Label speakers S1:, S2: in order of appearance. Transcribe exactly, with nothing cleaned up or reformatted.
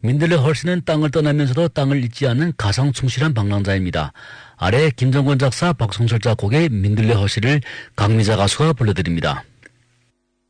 S1: 민들레 헐씨는 땅을 떠나면서도 땅을 잊지 않는 가상 충실한 방랑자입니다. 아래 김정권 작사, 박성철 작곡의 민들레 헐씨를 강미자 가수가 불러드립니다.